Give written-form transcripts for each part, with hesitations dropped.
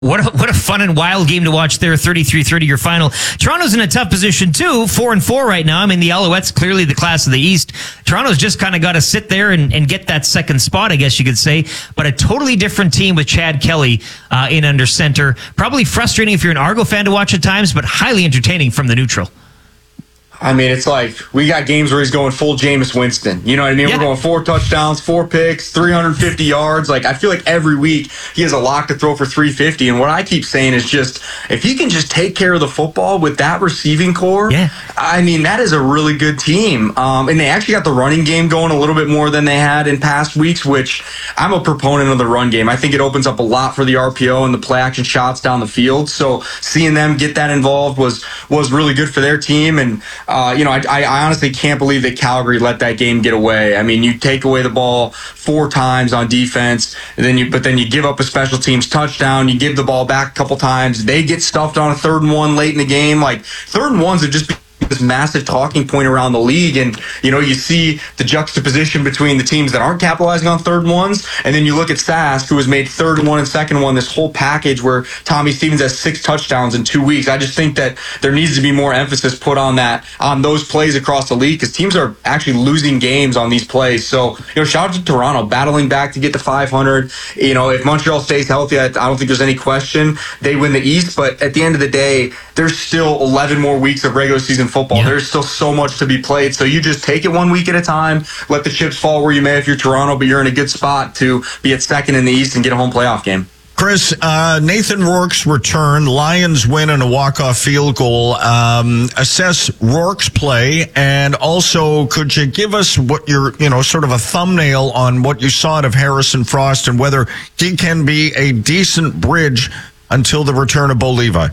What a fun and wild game to watch there, 33-30 your final. Toronto's in a tough position too, 4-4 right now. I mean, the Alouettes clearly the class of the East. Toronto's just kind of got to sit there and get that second spot, I guess you could say. But a totally different team with Chad Kelly in under center. Probably frustrating if you're an Argo fan to watch at times, but highly entertaining from the neutral. I mean, it's like we got games where he's going full Jameis Winston. You know what I mean? Yeah. We're going 4 touchdowns, 4 picks, 350 yards. Like, I feel like every week he has a lock to throw for 350. And what I keep saying is just, if he can just take care of the football with that receiving core, I mean, that is a really good team. And they actually got the running game going a little bit more than they had in past weeks, which I'm a proponent of the run game. I think it opens up a lot for the RPO and the play action shots down the field. So seeing them get that involved was really good for their team. And, I honestly can't believe that Calgary let that game get away. I mean, you take away the ball 4 times on defense, but then you give up a special teams touchdown. You give the ball back a couple times. They get stuffed on a 3rd and 1 late in the game. Like, 3rd and 1s have just been this massive talking point around the league, and you see the juxtaposition between the teams that aren't capitalizing on 3rd and 1s, and then you look at Sask, who has made 3rd and 1 and 2nd and 1, this whole package where Tommy Stevens has 6 touchdowns in 2 weeks. I just think that there needs to be more emphasis put on those plays across the league, because teams are actually losing games on these plays. So shout out to Toronto battling back to get to 500. If Montreal stays healthy, I don't think there's any question they win the East, but at the end of the day, there's still 11 more weeks of regular season football. Yeah. There's still so much to be played. So you just take it 1 week at a time, let the chips fall where you may if you're Toronto, but you're in a good spot to be at 2nd in the East and get a home playoff game. Chris, Nathan Rourke's return, Lions win on a walk-off field goal. Assess Rourke's play, and also could you give us what your, sort of a thumbnail on what you saw out of Harrison Frost and whether he can be a decent bridge until the return of Bo Levi?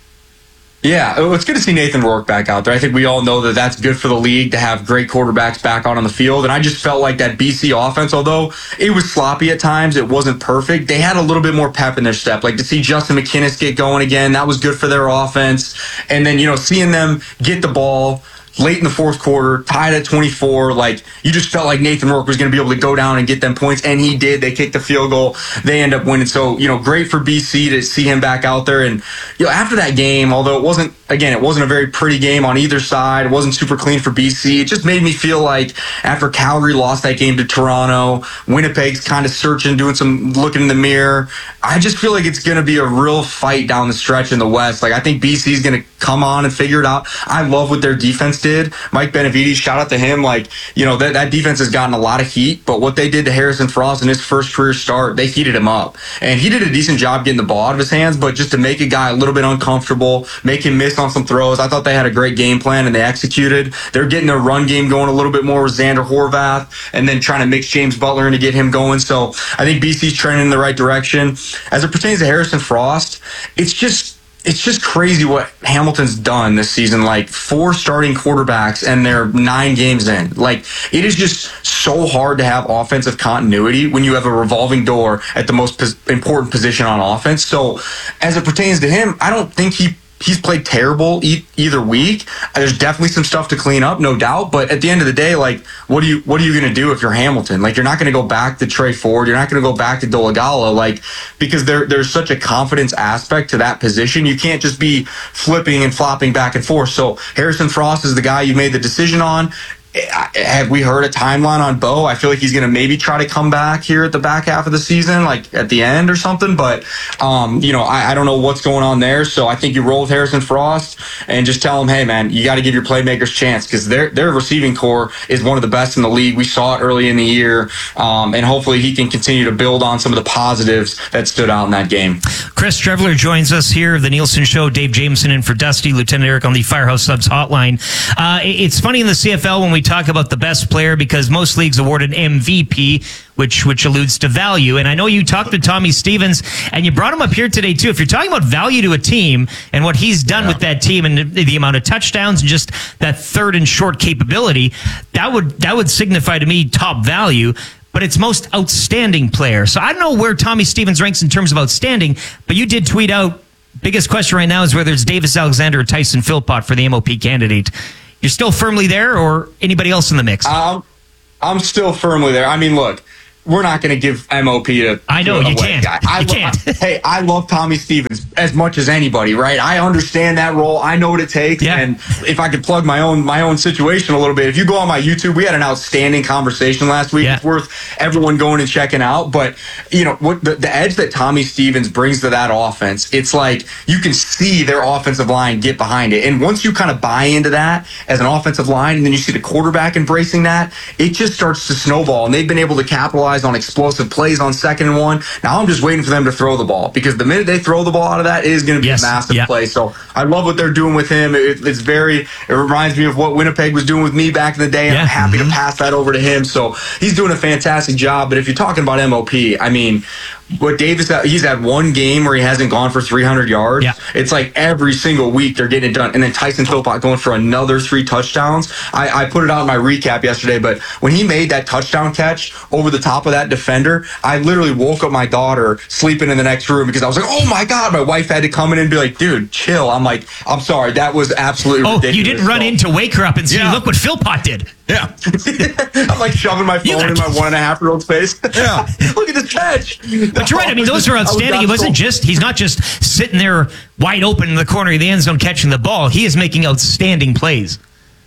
Yeah, it's good to see Nathan Rourke back out there. I think we all know that that's good for the league to have great quarterbacks back out on the field. And I just felt like that BC offense, although it was sloppy at times, it wasn't perfect. They had a little bit more pep in their step. Like to see Justin McInnis get going again, that was good for their offense. And then, seeing them get the ball late in the 4th quarter, tied at 24, like you just felt like Nathan Rourke was going to be able to go down and get them points, and he did. They kicked the field goal. They end up winning. So, great for BC to see him back out there. And, after that game, although it wasn't a very pretty game on either side, it wasn't super clean for BC. It just made me feel like after Calgary lost that game to Toronto, Winnipeg's kind of searching, doing some looking in the mirror. I just feel like it's going to be a real fight down the stretch in the West. Like, I think BC's going to come on and figure it out. I love what their defense did. Mike Benevides, shout out to him. Like, that defense has gotten a lot of heat, but what they did to Harrison Frost in his first career start, they heated him up. And he did a decent job getting the ball out of his hands, but just to make a guy a little bit uncomfortable, make him miss on some throws, I thought they had a great game plan and they executed. They're getting their run game going a little bit more with Xander Horvath and then trying to mix James Butler in to get him going. So I think BC's trending in the right direction. As it pertains to Harrison Frost, it's just crazy what Hamilton's done this season. Like 4 starting quarterbacks and they're 9 games in. Like, it is just so hard to have offensive continuity when you have a revolving door at the most important position on offense. So as it pertains to him, I don't think he's played terrible either week. There's definitely some stuff to clean up, no doubt. But at the end of the day, like, what are you going to do if you're Hamilton? Like, you're not going to go back to Trey Ford. You're not going to go back to Dolegala, like, because there's such a confidence aspect to that position. You can't just be flipping and flopping back and forth. So Harrison Frost is the guy you made the decision on. Have we heard a timeline on Bo? I feel like he's going to maybe try to come back here at the back half of the season, like at the end or something. But, I don't know what's going on there. So I think you roll with Harrison Frost and just tell him, hey, man, you got to give your playmakers a chance, because their receiving core is one of the best in the league. We saw it early in the year. And hopefully he can continue to build on some of the positives that stood out in that game. Chris Streveler joins us here of the Nielsen Show. Dave Jameson in for Dusty, Lieutenant Eric on the Firehouse Subs hotline. It's funny in the CFL when we talk about the best player, because most leagues award an MVP, which alludes to value. And I know you talked to Tommy Stevens, and you brought him up here today too. If you're talking about value to a team and what he's done with that team and the amount of touchdowns and just that 3rd and short capability, that would signify to me top value. But it's most outstanding player. So I don't know where Tommy Stevens ranks in terms of outstanding, but you did tweet out, biggest question right now is whether it's Davis Alexander or Tyson Philpott for the MOP candidate. You're still firmly there, or anybody else in the mix? I'm still firmly there. I mean, look, we're not going to give MOP to. I know to you a wet can't. guy. You can't. Hey, I love Tommy Stevens as much as anybody, right? I understand that role. I know what it takes. Yeah. And if I could plug my own situation a little bit, if you go on my YouTube, we had an outstanding conversation last week. Yeah. It's worth everyone going and checking out. But what the edge that Tommy Stevens brings to that offense, it's like you can see their offensive line get behind it. And once you kind of buy into that as an offensive line, and then you see the quarterback embracing that, it just starts to snowball. And they've been able to capitalize on explosive plays on 2nd and 1. Now I'm just waiting for them to throw the ball, because the minute they throw the ball out of that, it is going to be a massive play. So I love what they're doing with him. It reminds me of what Winnipeg was doing with me back in the day. And I'm happy to pass that over to him. So he's doing a fantastic job. But if you're talking about MOP, I mean, what Davis, he's had one game where he hasn't gone for 300 yards. Yeah. It's like every single week they're getting it done. And then Tyson Philpott going for another 3 touchdowns. I put it out in my recap yesterday, but when he made that touchdown catch over the top of that defender, I literally woke up my daughter sleeping in the next room, because I was like, oh my God, my wife had to come in and be like, dude, chill. I'm like, I'm sorry. That was absolutely ridiculous. You didn't run in to wake her up and say, look what Philpott did. Yeah. I'm like shoving my phone in my 1.5-year-old's face. Yeah. Look at this catch. But you're right. I mean, those are outstanding. He's not just sitting there wide open in the corner of the end zone catching the ball. He is making outstanding plays.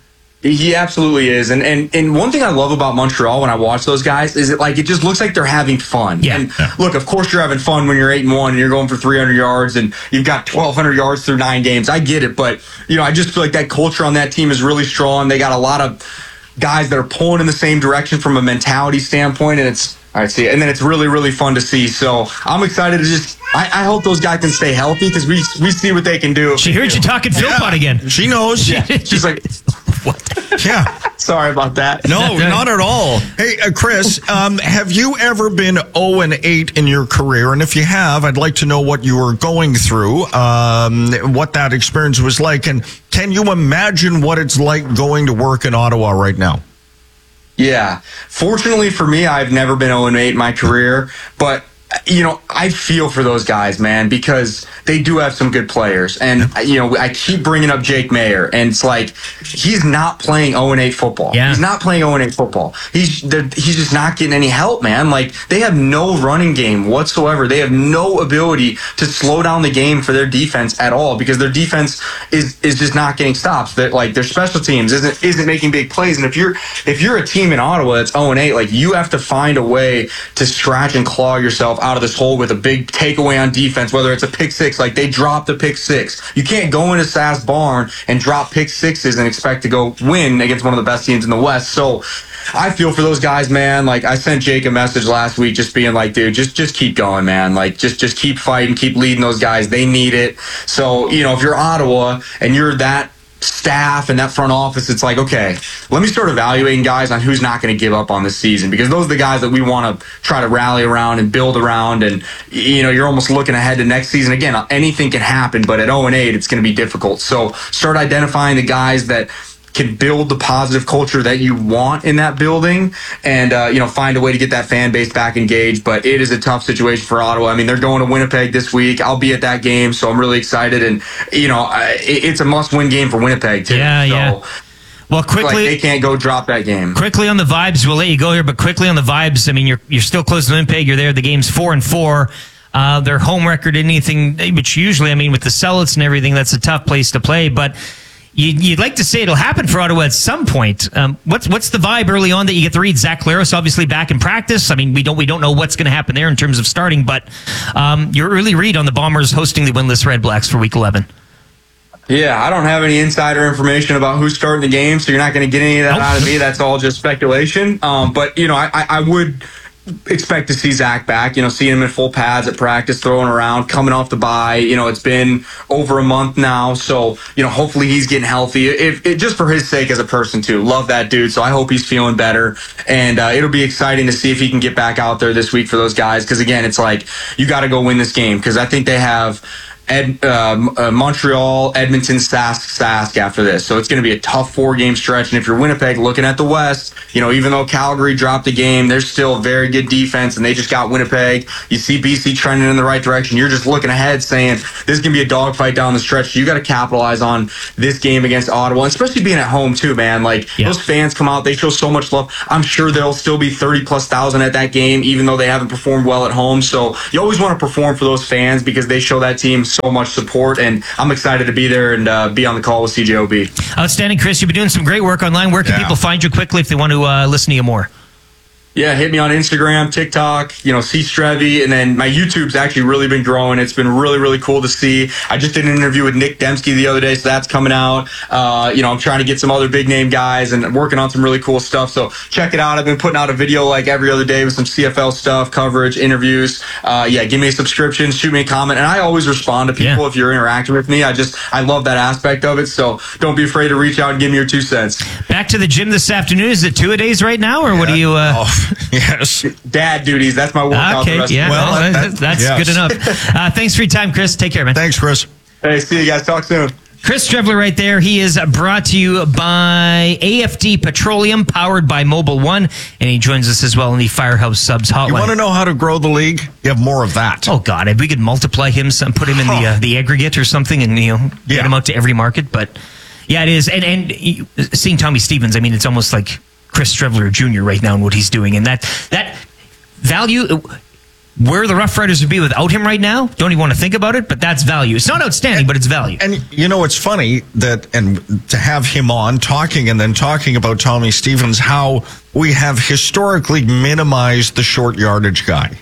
He absolutely is. And one thing I love about Montreal when I watch those guys is it just looks like they're having fun. Yeah. And look, of course you're having fun when you're 8-1 and you're going for 300 yards and you've got 1,200 yards through 9 games. I get it. But, I just feel like that culture on that team is really strong. They got a lot of guys that are pulling in the same direction from a mentality standpoint. And and then it's really, really fun to see. So I'm excited to I hope those guys can stay healthy, because we see what they can do. She heard you talking Philpott again. She knows. Yeah. She's like, what? Yeah. Sorry about that. No, not at all. Hey, Chris, have you ever been 0-8 in your career? And if you have, I'd like to know what you were going through, what that experience was like. And can you imagine what it's like going to work in Ottawa right now? Yeah. Fortunately for me, I've never been 0-8 in my career, but I feel for those guys, man, because they do have some good players. And, I keep bringing up Jake Mayer, and it's like, he's not playing 0-8 football. Yeah. He's not playing 0-8 football. He's just not getting any help, man. Like, they have no running game whatsoever. They have no ability to slow down the game for their defense at all, because their defense is just not getting stops. That, like, their special teams isn't making big plays. And if you're a team in Ottawa that's 0-8, like, you have to find a way to scratch and claw yourself out of this hole with a big takeaway on defense, whether it's a pick six, like they dropped a pick six. You can't go into Sass Barn and drop pick sixes and expect to go win against one of the best teams in the West. So I feel for those guys, man. Like, I sent Jake a message last week just being like, dude, just keep going, man. Like, just keep fighting, keep leading those guys. They need it. So, if you're Ottawa and you're that staff and that front office, it's like, okay, let me start evaluating guys on who's not going to give up on this season, because those are the guys that we want to try to rally around and build around. And you're almost looking ahead to next season. Again, anything can happen, but at 0-8 it's going to be difficult. So start identifying the guys that can build the positive culture that you want in that building, and find a way to get that fan base back engaged. But it is a tough situation for Ottawa. I mean, they're going to Winnipeg this week. I'll be at that game, so I'm really excited. And it's a must-win game for Winnipeg too. Yeah. Well, quickly, they can't go drop that game. Quickly on the vibes, we'll let you go here, but quickly on the vibes. I mean, you're still close to Winnipeg. You're there. The game's 4-4. Their home record, anything, which usually, I mean, with the sellouts and everything, that's a tough place to play. But you'd like to say it'll happen for Ottawa at some point. What's the vibe early on that you get to read? Zach Collaros obviously back in practice. I mean, we don't know what's going to happen there in terms of starting, but your early read on the Bombers hosting the winless Red Blacks for Week 11. Yeah, I don't have any insider information about who's starting the game, so you're not going to get any of that out of me. That's all just speculation. But I would expect to see Zach back, seeing him in full pads at practice, throwing around, coming off the bye. It's been over a month now, so hopefully he's getting healthy. If just for his sake as a person too. Love that dude, so I hope he's feeling better. And it'll be exciting to see if he can get back out there this week for those guys, because again, it's like, you got to go win this game, because I think they have Montreal, Edmonton, Sask after this. So it's going to be a tough 4-game stretch. And if you're Winnipeg, looking at the West, even though Calgary dropped a game, there's still very good defense, and they just got Winnipeg. You see BC trending in the right direction. You're just looking ahead saying this is going to be a dogfight down the stretch. You got to capitalize on this game against Ottawa, especially being at home too, man. Those fans come out, they show so much love. I'm sure there'll still be 30+ thousand at that game, even though they haven't performed well at home. So you always want to perform for those fans because they show that team so much support, and I'm excited to be there and be on the call with CJOB. Outstanding, Chris. You've been doing some great work online. Where can people find you quickly if they want to listen to you more? Yeah, hit me on Instagram, TikTok, C Strevy, and then my YouTube's actually really been growing. It's been really, really cool to see. I just did an interview with Nick Dembski the other day, so that's coming out. I'm trying to get some other big name guys and working on some really cool stuff. So check it out. I've been putting out a video like every other day with some CFL stuff, coverage, interviews. Give me a subscription, shoot me a comment, and I always respond to people if you're interacting with me. I love that aspect of it. So don't be afraid to reach out and give me your 2 cents. Back to the gym this afternoon. Is it 2-a-days right now, or what do you? Yes. Dad duties. That's my workout. Okay, that's good enough. Thanks for your time, Chris. Take care, man. Thanks, Chris. Hey, see you guys. Talk soon. Chris Streveler right there. He is brought to you by AFD Petroleum, powered by Mobile One, and he joins us as well in the Firehouse Subs hotline. You want to know how to grow the league? You have more of that. Oh, God. If we could multiply him, put him in the aggregate or something and get him out to every market. But, yeah, it is. And seeing Tommy Stevens, it's almost like Chris Streveler Jr. right now and what he's doing. And that value, where the Rough Riders would be without him right now, don't even want to think about it, but that's value. It's not outstanding, but it's value. And, it's funny and to have him on talking about Tommy Stevens, how we have historically minimized the short yardage guy.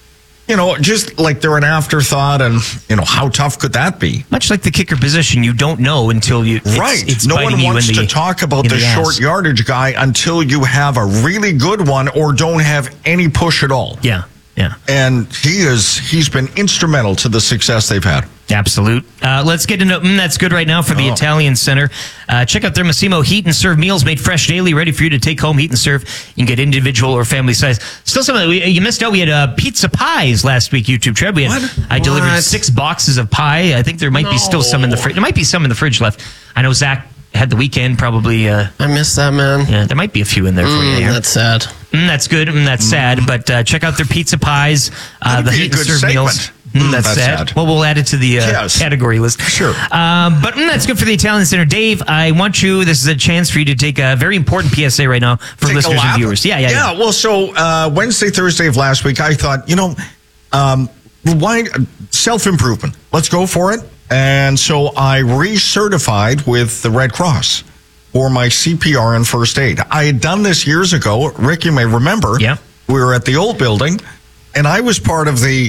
Just like they're an afterthought, and, how tough could that be? Much like the kicker position, you don't know until it's no one wants to talk about the short yardage guy until you have a really good one or don't have any push at all. Yeah. And he's been instrumental to the success they've had. Absolute. Let's get into that's good right now for the Italian Center. Check out their Massimo Heat and Serve meals made fresh daily, ready for you to take home. Heat and Serve. You can get individual or family size. Still something you missed out. We had pizza pies last week, YouTube Trev. I delivered 6 boxes of pie. I think there might be still some in the fridge. There might be some in the fridge left. I know Zach had the weekend probably. I missed that, man. Yeah, there might be a few in there for you. That's sad. That's good. That's sad. But check out their pizza pies, the Heat and Serve meals. That's sad. Well, we'll add it to the category list. Sure. But that's good for the Italian Center. Dave, I want you, this is a chance for you to take a very important PSA right now for listeners and viewers. Yeah. Well, so Wednesday, Thursday of last week, I thought, why self-improvement? Let's go for it. And so I recertified with the Red Cross for my CPR and first aid. I had done this years ago. Rick, you may remember. Yeah. We were at the old building, and I was part of the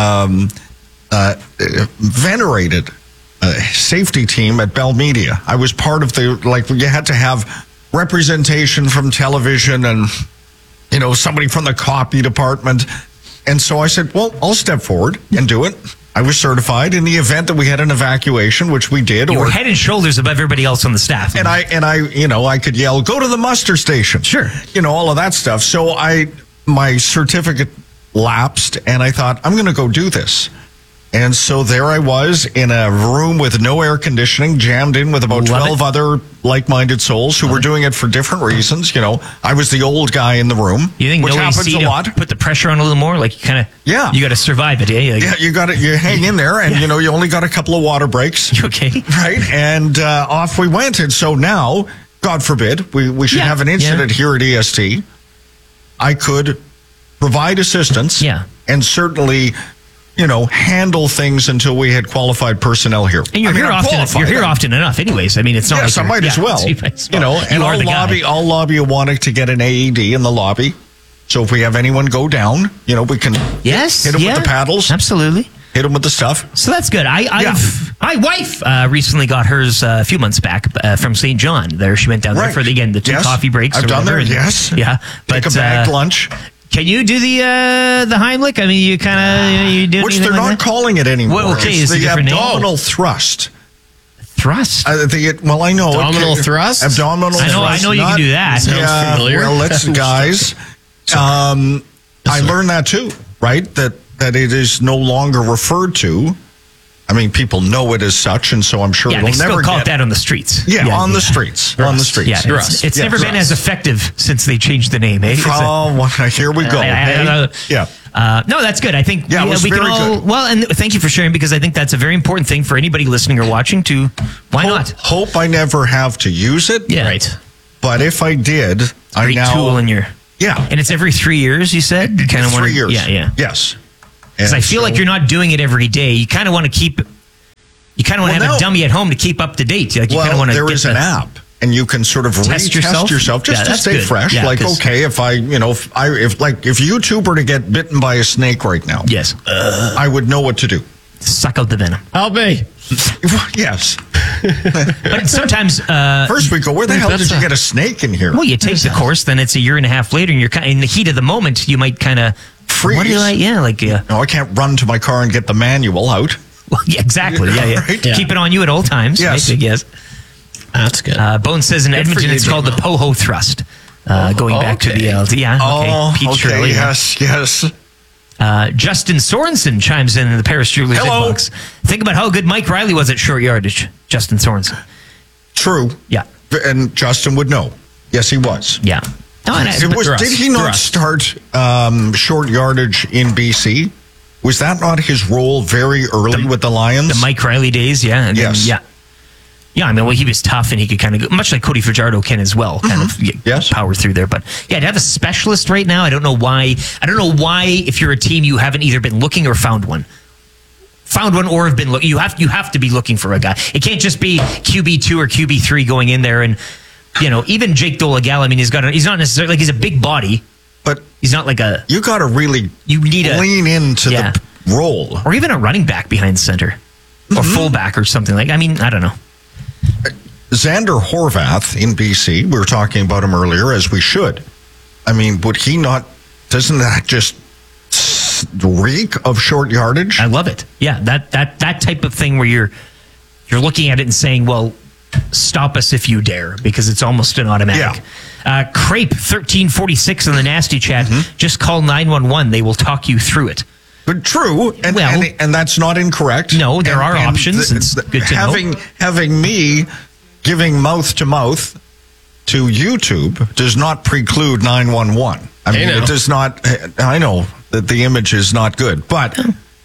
venerated safety team at Bell Media. I was part of you had to have representation from television and, somebody from the copy department. And so I said, well, I'll step forward and do it. I was certified in the event that we had an evacuation, which we did. You were head and shoulders above everybody else on the staff. And I could yell, go to the muster station. Sure. All of that stuff. So my certificate lapsed, and I thought, I'm going to go do this. And so there I was in a room with no air conditioning, jammed in with about 12 other like-minded souls who were doing it for different reasons. I was the old guy in the room, you think which happens a lot. Put the pressure on a little more, like you kind of, you got to survive it. You got to, you hang in there, and you only got a couple of water breaks. Okay, right? And off we went. And so now, God forbid, we should have an incident here at EST. I could provide assistance, and certainly, handle things until we had qualified personnel here. And you're here often enough, anyways. It's not. Yes, I might as well. And I'll lobby Awanek to get an AED in the lobby. So if we have anyone go down, we can hit them with the paddles. Absolutely. Hit them with the stuff. So that's good. My wife recently got hers a few months back from St. John. There, she went down there for the 2 coffee breaks. I've done there. Yes. Yeah. Take a bagged lunch. Can you do the Heimlich? You kind of you do. Which they're not calling it anymore. Well, okay, it's the abdominal name? Thrust. Thrust? I know. Abdominal thrust? Abdominal thrust. I know you can do that. Sounds familiar. Well, let's, guys. I learned that too, right? That it is no longer referred to I mean, people know it as such, and so I'm sure Yeah, it'll they still never call get it that on the streets. Yeah, on the streets. On the streets. Yeah, it's never been as effective since they changed the name. Eh? Here we go. Yeah. No, that's good. I think it was we can very all. good. Well, and thank you for sharing because I think that's a very important thing for anybody listening or watching. To why not? Hope I never have to use it. Yeah, Right. But if I did, I great now tool in your. yeah. And it's every 3 years. You said kind of 3 years. Yeah. Yes. Because I feel like you're not doing it every day. You kind of want to keep. You kind of want to have a dummy at home to keep up to date. Like you kind of want to. There is an app, and you can sort of Test retest yourself just to stay good. fresh. Yeah, like, okay, if YouTube were to get bitten by a snake right now, yes, I would know what to do. suck out the venom. Help me. Yes. But sometimes, First we go, where the hell did you get a snake in here? well, you take the course, then it's a year and a half later, and you're kind in the heat of the moment. You might kind of Freeze. What do you like? Yeah, like No, I can't run to my car and get the manual out. Well, yeah, exactly. Yeah. Right? Yeah. Keep it on you at all times. Yes. Right? Yes. That's good. Bone says in Good for Edmonton you, it's called the Joe. Poho Thrust. Going back to the LT. Yeah. Okay. Pete Shirley. Yes. Justin Sorensen chimes in the Paris Jewelers Hello. inbox. Think about how good Mike Riley was at short yardage. Justin Sorensen. True. Yeah. And Justin would know. Yes, he was. Yeah. No, and Did he not start short yardage in BC? Was that not his role very early with the Lions? the Mike Riley days, yeah. And Yes. Then, yeah. Yeah, I mean, well, he was tough and he could kind of go, much like Cody Fajardo can as well, kind of Yes. power through there. But yeah, to have a specialist right now, I don't know why. I don't know why, if you're a team, you haven't either been looking or found one. Found one or have been looking. You have to be looking for a guy. It can't just be QB2 or QB3 going in there. And, even Jake Dolegala, I mean, he's not necessarily, like, he's a big body. But He's not like a, you got to really you need a, lean into Yeah. the role. or even a running back behind center or fullback or something like, I mean, I don't know. Xander Horvath in BC, we were talking about him earlier, as we should. I mean, would he not, doesn't that just reek of short yardage? I love it. Yeah, that type of thing where you're looking at it and saying, well, stop us if you dare, because it's almost an automatic. Crepe 1346 in the nasty chat. Just call 911. They will talk you through it. But true, and, Well- and that's not incorrect. No, there are options. It's good to know. Having me giving mouth to mouth to YouTube does not preclude 911. I mean, now. it does not. I know that the image is not good, but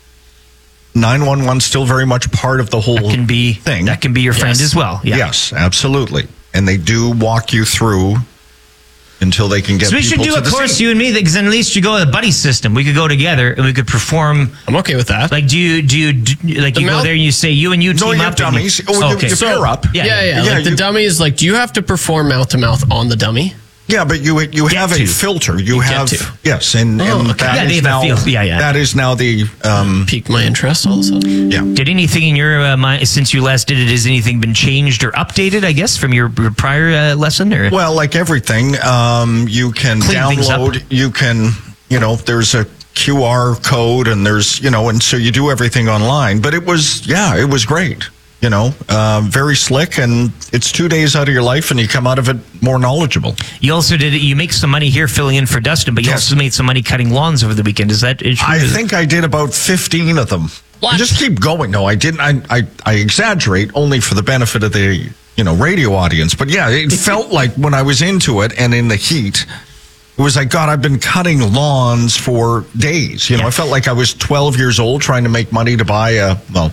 911 still very much part of the whole Can be thing. that can be your friend Yes. as well. Yeah. Yes, absolutely, and they do walk you through until they can get. So we should people do to a the course, scene. you and me, because then at least you go with a buddy system. We could go together and we could perform. I'm okay with that. Like, do you like The you go mouth- there and you say you and you No, team you up have dummies. And Oh, you pair up. Yeah. Yeah. Yeah, Like the you- dummies, like, do you have to perform mouth to mouth on the dummy? Yeah, but you have to. a filter. You get have to. yes, and Oh, okay. that Yeah, they is have a now field. Yeah. that is now the Piqued my interest all of a sudden. yeah. Did anything in your mind since you last did it? Has anything been changed or updated? I guess from your prior lesson, or Well, like everything, you can Clean things up. download. You can there's a QR code, and there's and so you do everything online. But it was great. Very slick, and it's 2 days out of your life, and you come out of it more knowledgeable. you also did it. You make some money here filling in for Dustin, but you Yes. also made some money cutting lawns over the weekend. Is that true? I think I did about 15 of them. What? Just keep going. No, I didn't. I exaggerate only for the benefit of the radio audience. But yeah, it felt like when I was into it and in the heat, it was like, God, I've been cutting lawns for days. I felt like I was 12 years old trying to make money to buy a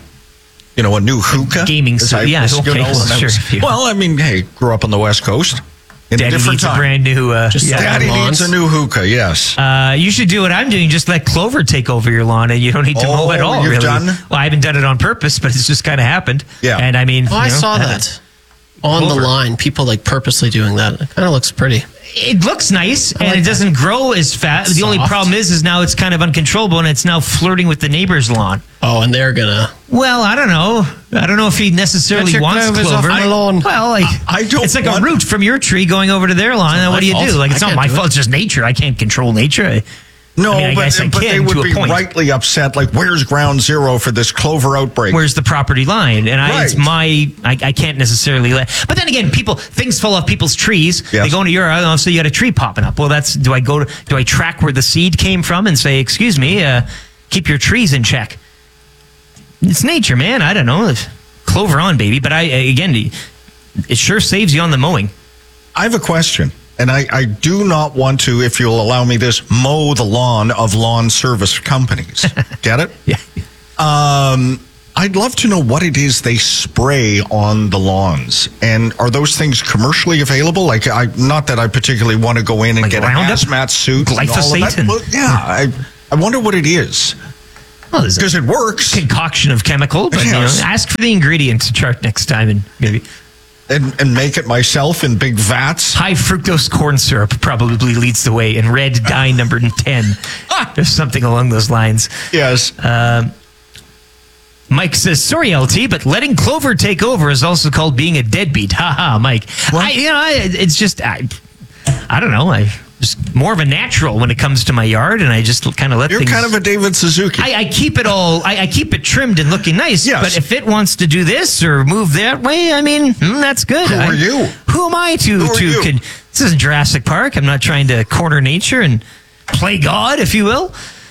new hookah. gaming As suit. I Yeah, was, okay, and I was- sure. Well, I mean, hey, grew up on the West Coast. In a Daddy different needs a time. brand new. Just yeah. Daddy lawns. needs a new hookah, yes. You should do what I'm doing. Just let Clover take over your lawn, and you don't need to mow at all. you've really. done? Well, I haven't done it on purpose, but it's just kind of happened. Yeah. And I mean, Oh, I saw that on Clover. the line. People like purposely doing that. It kind of looks pretty. It looks nice, and it doesn't grow as fast. The only Soft. problem is now it's kind of uncontrollable, and it's now flirting with the neighbor's lawn. Oh, and they're gonna. Well, I don't know. I don't know if he necessarily Get your wants clovers off clover. my lawn. Well, I don't It's like want- a root from your tree going over to their lawn. And what do you my do? fault. Like, it's I not can't my do fault. it. It's just nature. I can't control nature. No, I guess I but they can to would a be point. rightly upset. Like, where's ground zero for this clover outbreak? Where's the property line? And it's Right. I can't necessarily let. But then again, things fall off people's trees. Yes. They go into your house, so you got a tree popping up. Well, do I track where the seed came from and say, excuse me, keep your trees in check? It's nature, man. I don't know. Clover on, baby. But it sure saves you on the mowing. I have a question, and I do not want to, if you'll allow me this, mow the lawn of lawn service companies. Get it? Yeah. I'd love to know what it is they spray on the lawns. And are those things commercially available? Like, not that I particularly want to go in and Like get Roundup? a hazmat suit. and all of Glyphosate that. and- Well, yeah, I wonder what it is. Well, there's a Because it works. concoction of chemical, but Yes. ask for the ingredients chart next time and maybe And make it myself in big vats. high fructose corn syrup probably leads the way, and red dye number 10. There's something along those lines. Yes. Mike says, sorry, LT, but letting Clover take over is also called being a deadbeat. Ha ha, Mike. It's just, I don't know. I just more of a natural when it comes to my yard, and I just kind of let You're things. kind of a David Suzuki. I keep it all. I keep it trimmed and looking nice. Yes. But if it wants to do this or move that way, I mean, that's good. Who are you? Who am I to? Who are you? This isn't Jurassic Park. I'm not trying to corner nature and play God, if you will.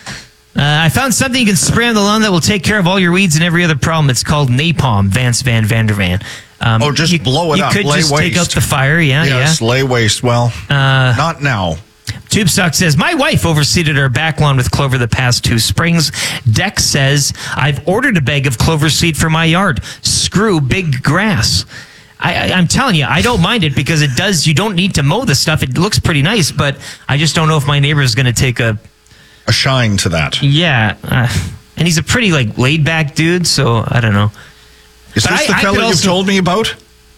I found something you can spray on the lawn that will take care of all your weeds and every other problem. It's called napalm. Vance Van Vandervan. Just blow it up. You could Lay just take out waste. the fire. Yeah, Yes, lay waste. Well, not now. Tube Sock says, my wife overseeded our back lawn with clover the past 2 springs. Dex says, I've ordered a bag of clover seed for my yard. Screw big grass. I'm telling you, I don't mind it because it does. You don't need to mow the stuff. It looks pretty nice, but I just don't know if my neighbor is going to take a shine to that. Yeah. And he's a pretty laid back dude, so I don't know. Is But this the I fellow could you've also- told me about?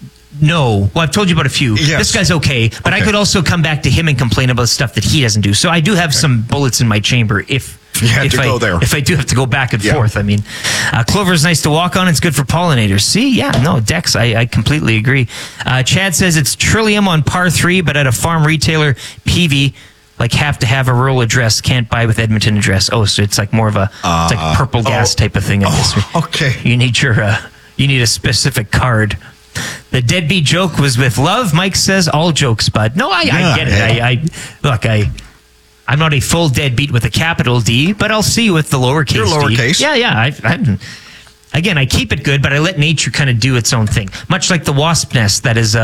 No. Well, I've told you about a few. Yes. This guy's okay, but I Okay. could also come back to him and complain about stuff that he doesn't do. So I do have some bullets in my chamber if You had to go there. If I do have to go back and Yeah. forth. I mean, clover is nice to walk on. It's good for pollinators. See? Yeah, no, Dex, I completely agree. Chad says it's Trillium on par 3, but at a farm retailer, PV, have to have a rural address, can't buy with Edmonton address. Oh, so it's like more of a it's like purple gas type of thing, I guess. Okay. You need you need a specific card. The deadbeat joke was with love. Mike says all jokes, bud. No, I get it. yeah. I'm not a full deadbeat with a capital D, but I'll see you with the lowercase You're lowercase. D. Yeah. Again, I keep it good, but I let nature kind of do its own thing. Much like the wasp nest that is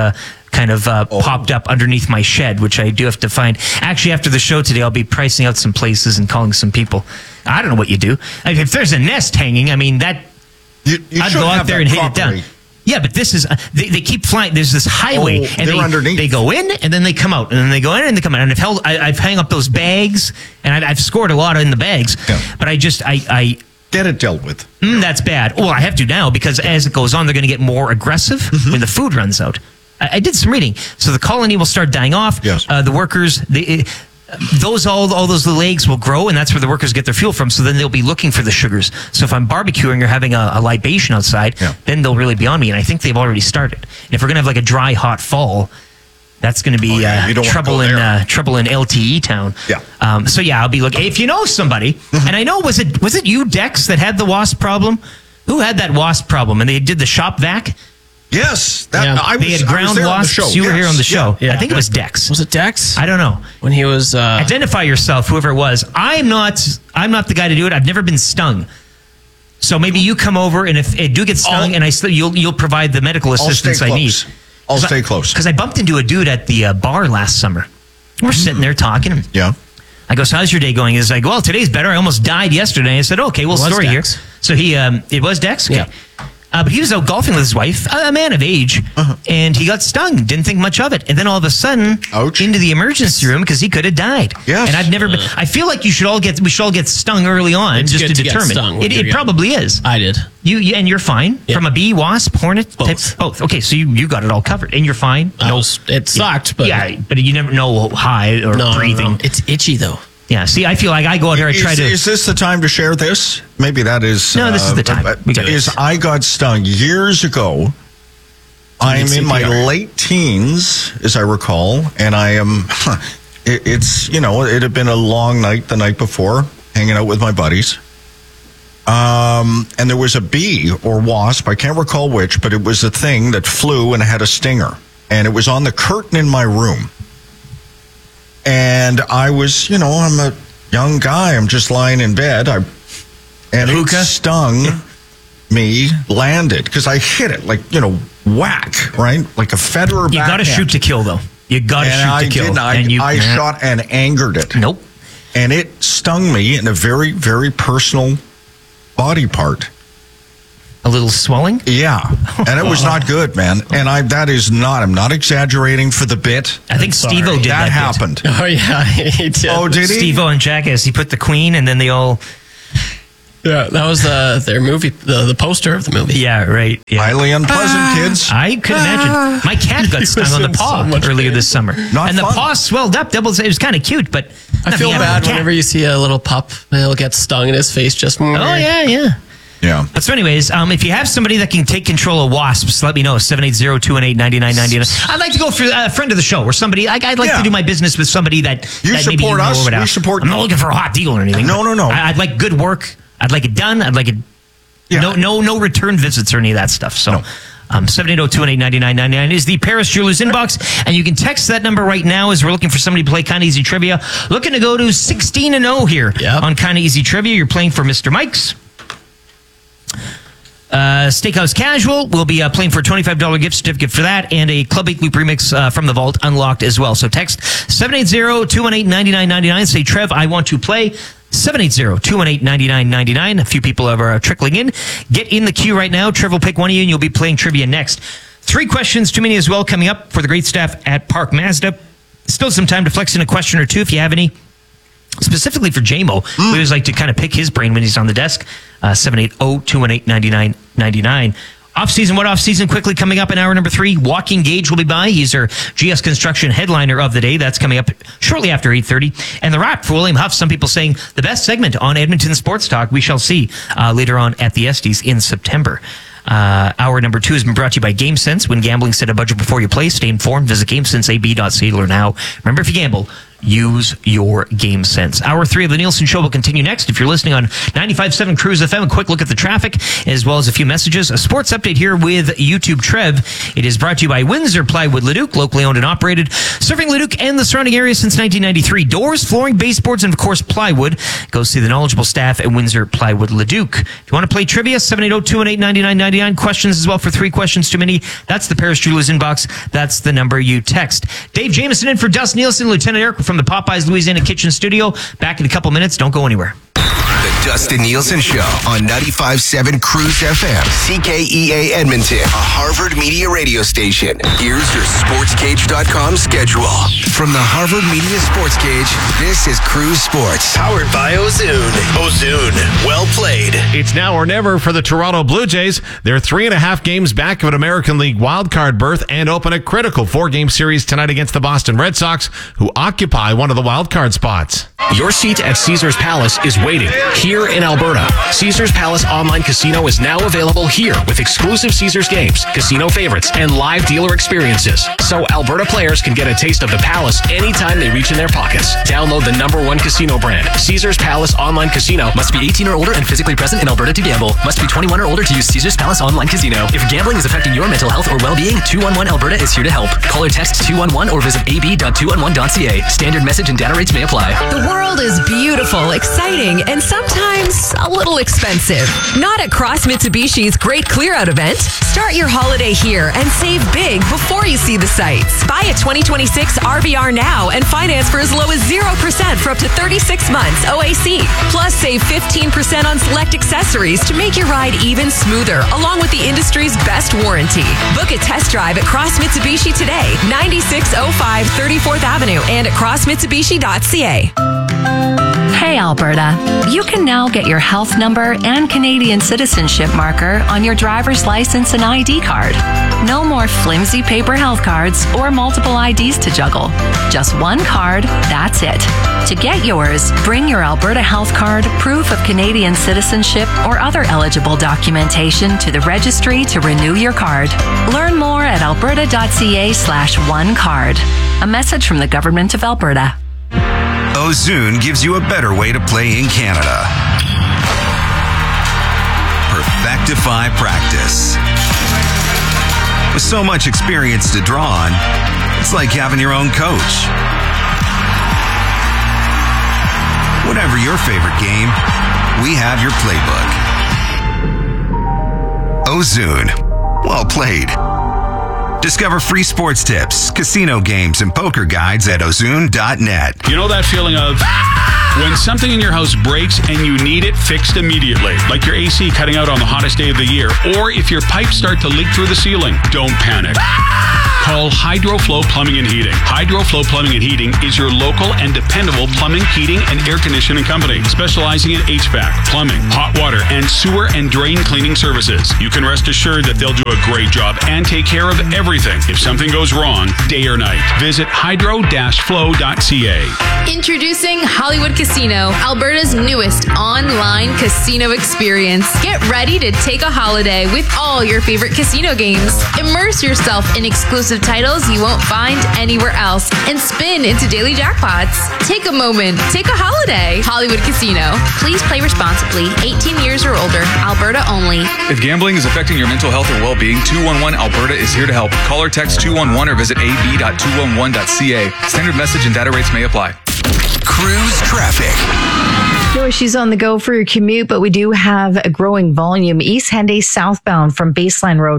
popped up underneath my shed, which I do have to find. Actually, after the show today, I'll be pricing out some places and calling some people. I don't know what you do. If there's a nest hanging, I mean, that You I'd should go out have there that and hit it properly. down. Yeah, but this is they keep flying. There's this highway, Oh, and they're underneath. They go in and then they come out, and then they go in and they come out. And I've hung up those bags, and I've scored a lot in the bags. Yeah. But I Get it dealt with. that's bad. Well, I have to now because as it goes on, they're going to get more aggressive when the food runs out. I did some reading, so the colony will start dying off. Yes. The workers, all those little eggs will grow, and that's where the workers get their fuel from. So then they'll be looking for the sugars. So if I'm barbecuing or having a libation outside, then they'll really be on me. And I think they've already started. And if we're gonna have a dry, hot fall, that's going to be you don't wanna trouble go there. trouble in LTE town. Yeah. So I'll be looking. If you know somebody, and I know was it you, Dex, that had the wasp problem? Who had that wasp problem? And they did the shop vac. Yes. Yeah. They had ground there on the wasps. show. You were here on the show. Yeah. I think it was Dex. Was it Dex? I don't know. When he was Identify yourself, whoever it was. I'm not the guy to do it. I've never been stung. So maybe you come over, and if I do get stung, you'll provide the medical assistance I need. I'll stay close. Because I bumped into a dude at the bar last summer. We're sitting there talking. Yeah. I go, so how's your day going? He's like, well, today's better. I almost died yesterday. I said, okay, well, It was story Dex. here. So it was Dex? Okay. Yeah. But he was out golfing with his wife, a man of age, and he got stung. Didn't think much of it. And then all of a sudden, Ouch. into the emergency room because he could have died. Yes. And I've never been. I feel like we should all get stung early on It's just good to to get determine. stung when It you're young. probably is. I did. You and you're fine Yeah. from a bee, wasp, hornet, Both. Both. Okay, so you got it all covered, and you're fine. It sucked, but but you never know high or no, breathing. no. It's itchy though. Yeah. See, I feel like I go out here. I try to. Is this the time to share this? Maybe that is. No, this is the time. We got Is this. I got stung years ago. I'm in my CPR. late teens, as I recall, and I am. It had been a long night the night before, hanging out with my buddies. And there was a bee or wasp, I can't recall which, but it was a thing that flew and had a stinger, and it was on the curtain in my room. And I was, I'm a young guy. I'm just lying in bed. And it Hookah? stung me landed because I hit it like, whack, right? Like a Federer backhand. You got to shoot to kill, though. You got to shoot to kill. I shot and angered it. Nope. And it stung me in a very, very personal body part. A little swelling? Yeah. And it was not good, man. And I'm not exaggerating for the bit. I think Steve-O did that. That happened. Oh, yeah, he did. Oh, did he? Steve-O and Jackass, he put the queen and then they all... Yeah, that was their movie, the poster of the movie. Yeah, right. Yeah. Highly unpleasant, kids. I could imagine. My cat got stung on the paw earlier this summer. Not the fun. paw swelled up. It was kind of cute, but... I feel bad whenever you see a little pup, he'll get stung and his face just... Oh, yeah. Yeah. But so anyways, if you have somebody that can take control of wasps, let me know. 780-218-9999. I'd like to go for a friend of the show or somebody. I'd like to do my business with somebody that You that support maybe us, know we support I'm you. not looking for a hot deal or anything. No. I'd like good work. I'd like it done. I'd like it. Yeah. No return visits or any of that stuff. So. 780-218-9999 is the Paris Jewelers inbox, and you can text that number right now as we're looking for somebody to play Kinda Easy Trivia. Looking to go to 16-0 here on Kinda Easy Trivia. You're playing for Mr. Mike's. Steakhouse Casual will be playing for a $25 gift certificate for that, and a Club 8 Loop remix from the Vault unlocked as well. So text 780-218-9999. Say, Trev, I want to play. 780-218-9999. A few people are trickling in. Get in the queue right now. Trev will pick one of you, and you'll be playing trivia next. 3 questions too many as well coming up for the great staff at Park Mazda. Still some time to flex in a question or two if you have any. Specifically for JMO, we always like to kind of pick his brain when he's on the desk. 780-218-9999. Off-season, what off-season? Quickly coming up in hour number 3. Walking Gage will be by. He's our GS Construction headliner of the day. That's coming up shortly after 8:30. And the wrap for William Huff. Some people saying the best segment on Edmonton Sports Talk. We shall see later on at the Estes in September. Hour number 2 has been brought to you by GameSense. When gambling, set a budget before you play. Stay informed. Visit GameSenseAB.ca to learn how. Remember, if you gamble, use your game sense. Hour 3 of the Nielsen Show will continue next. If you're listening on 95.7 Cruise FM, a quick look at the traffic, as well as a few messages. A sports update here with YouTube Trev. It is brought to you by Windsor Plywood Leduc, locally owned and operated, serving Leduc and the surrounding area since 1993. Doors, flooring, baseboards, and of course plywood. Go see the knowledgeable staff at Windsor Plywood Leduc. If you want to play trivia, 780-218-9999. Questions as well for 3 questions too many. That's the Paris Jewelers inbox. That's the number you text. Dave Jameson in for Dust Nielsen, Lieutenant Eric from the Popeyes Louisiana Kitchen Studio. Back in a couple minutes. Don't go anywhere. The Dustin Nielsen Show on 95.7 Cruise FM, CKEA Edmonton, a Harvard Media radio station. Here's your SportsCage.com schedule. From the Harvard Media Sports Cage, this is Cruise Sports. Powered by Ozune. Ozune, well played. It's now or never for the Toronto Blue Jays. They're 3.5 games back of an American League wildcard berth and open a critical 4-game series tonight against the Boston Red Sox, who occupy one of the wildcard spots. Your seat at Caesars Palace is waiting here in Alberta. Caesars Palace Online Casino is now available here with exclusive Caesars games, casino favorites, and live dealer experiences. So Alberta players can get a taste of the Palace anytime they reach in their pockets. Download the #1 casino brand. Caesars Palace Online Casino. Must be 18 or older and physically present in Alberta to gamble. Must be 21 or older to use Caesars Palace Online Casino. If gambling is affecting your mental health or well-being, 211 Alberta is here to help. Call or text 211 or visit ab.211.ca. Standard message and data rates may apply. The world is beautiful, exciting, and sometimes a little expensive. Not at Cross Mitsubishi's Great Clear Out event. Start your holiday here and save big before you see the sights. Buy a 2026 RVR now and finance for as low as 0% for up to 36 months OAC. Plus, save 15% on select accessories to make your ride even smoother, along with the industry's best warranty. Book a test drive at Cross Mitsubishi today, 9605 34th Avenue and at crossmitsubishi.ca. Hey Alberta, you can now get your health number and Canadian citizenship marker on your driver's license and ID card. No more flimsy paper health cards or multiple IDs to juggle. Just one card, that's it. To get yours, bring your Alberta health card, proof of Canadian citizenship, or other eligible documentation to the registry to renew your card. Learn more at alberta.ca/onecard. A message from the Government of Alberta. Ozune gives you a better way to play in Canada. Perfectify practice. With so much experience to draw on, it's like having your own coach. Whatever your favorite game, we have your playbook. Ozoon. Well played. Discover free sports tips, casino games, and poker guides at ozoon.net. You know that feeling of when something in your house breaks and you need it fixed immediately, like your AC cutting out on the hottest day of the year, or if your pipes start to leak through the ceiling, don't panic. Call HydroFlow Plumbing and Heating. HydroFlow Plumbing and Heating is your local and dependable plumbing, heating, and air conditioning company, specializing in HVAC, plumbing, hot water, and sewer and drain cleaning services. You can rest assured that they'll do a great job and take care of everything if something goes wrong, day or night. Visit hydro-flow.ca. Introducing Hollywood Casino, Alberta's newest online casino experience. Get ready to take a holiday with all your favorite casino games. Immerse yourself in exclusive titles you won't find anywhere else and spin into daily jackpots. Take a moment. Take a holiday. Hollywood Casino. Please play responsibly. 18 years or older. Alberta only. If gambling is affecting your mental health or well-being, 211 Alberta is here to help. Call or text 211 or visit ab.211.ca. Standard message and data rates may apply. Cruise traffic. No issues on the go for your commute, but we do have a growing volume. East Henday southbound from Baseline Road